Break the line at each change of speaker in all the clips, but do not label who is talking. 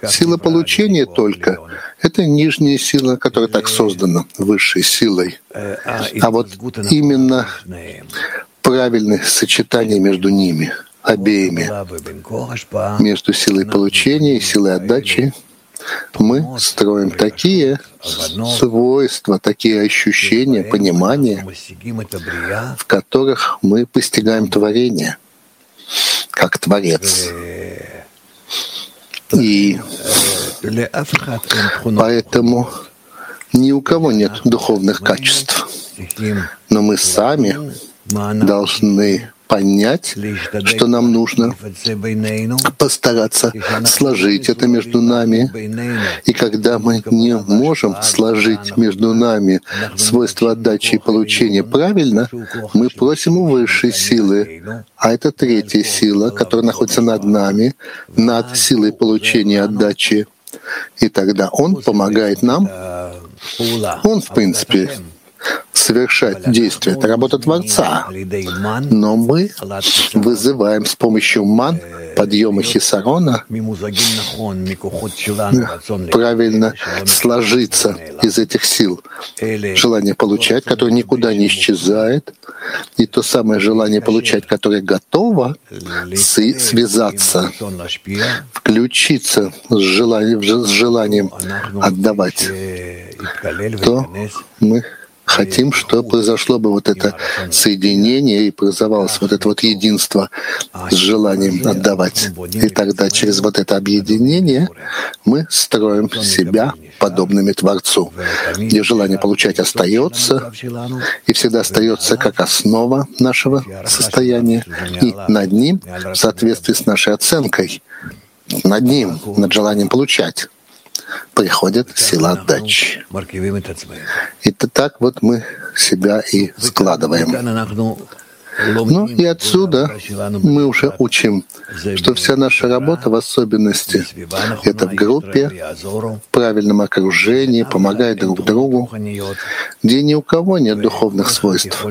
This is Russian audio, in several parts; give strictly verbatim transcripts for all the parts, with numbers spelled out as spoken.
Сила получения только — это нижняя сила, которая так создана высшей силой. А вот именно правильное сочетание между ними, обеими, между силой получения и силой отдачи, мы строим такие свойства, такие ощущения, понимания, в которых мы постигаем творение, как Творец. И поэтому ни у кого нет духовных качеств, но мы сами должны понять, что нам нужно постараться сложить это между нами. И когда мы не можем сложить между нами свойства отдачи и получения правильно, мы просим у высшей силы, а это третья сила, которая находится над нами, над силой получения и отдачи. И тогда Он помогает нам. Он, в принципе, совершать действие — это работа Творца. Но мы вызываем с помощью ман, подъема хисарона, правильно сложиться из этих сил. Желание получать, которое никуда не исчезает, и то самое желание получать, которое готово связаться, включиться с желанием, с желанием отдавать, то мы хотим, чтобы произошло бы вот это соединение и образовалось вот это вот единство с желанием отдавать. И тогда через вот это объединение мы строим себя подобными Творцу, где желание получать остается и всегда остается как основа нашего состояния, и над ним, в соответствии с нашей оценкой, над ним, над желанием получать, приходит сила отдачи. И так вот мы себя и складываем. Ну и отсюда мы уже учим, что вся наша работа, в особенности, это в группе, в правильном окружении, помогая друг другу, где ни у кого нет духовных свойств.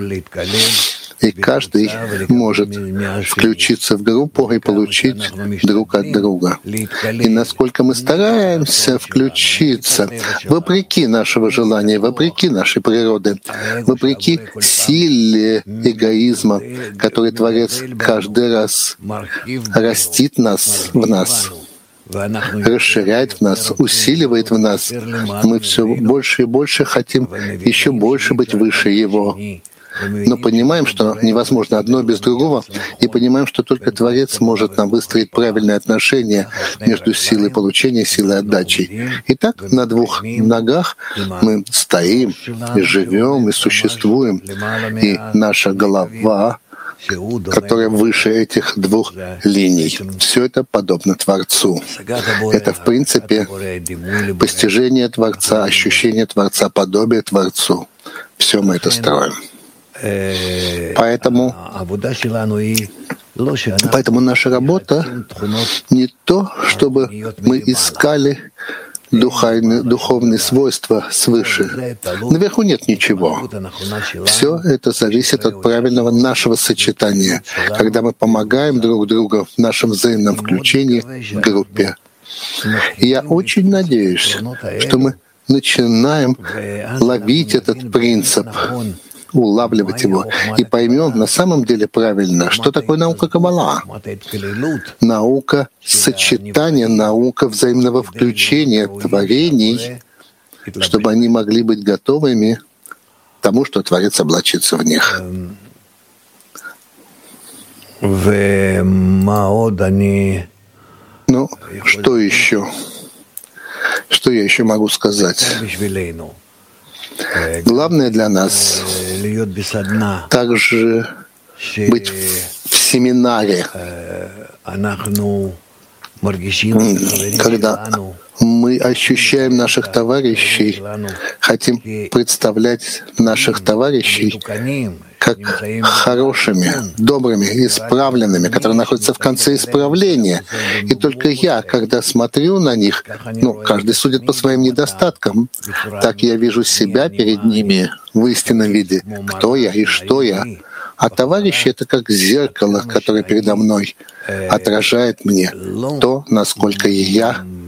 И каждый может включиться в группу и получить друг от друга. И насколько мы стараемся включиться, вопреки нашего желания, вопреки нашей природы, вопреки силе эгоизма, который Творец каждый раз растит нас в нас, расширяет в нас, усиливает в нас, мы все больше и больше хотим еще больше быть выше Его. Но понимаем, что невозможно одно без другого, и понимаем, что только Творец может нам выстроить правильные отношения между силой получения и силой отдачи. И так на двух ногах мы стоим, и живем, и существуем, и наша голова, которая выше этих двух линий. Все это подобно Творцу. Это, в принципе, постижение Творца, ощущение Творца, подобие Творцу. Все мы это строим. Поэтому, поэтому наша работа не то, чтобы мы искали духовные, духовные свойства свыше. Наверху нет ничего. Все это зависит от правильного нашего сочетания, когда мы помогаем друг другу в нашем взаимном включении в группе. И я очень надеюсь, что мы начинаем ловить этот принцип, улавливать его, и поймем на самом деле правильно, что такое наука Каббала. Наука сочетания, наука взаимного включения творений, чтобы они могли быть готовыми к тому, что Творец облачится в них. Ну, что еще? Что я еще могу сказать? Главное для нас также быть в семинаре, когда мы ощущаем наших товарищей, хотим представлять наших товарищей как хорошими, добрыми, исправленными, которые находятся в конце исправления. И только я, когда смотрю на них, ну, каждый судит по своим недостаткам, так я вижу себя перед ними в истинном виде, кто я и что я. А товарищи — это как зеркало, которое передо мной отражает мне то, насколько я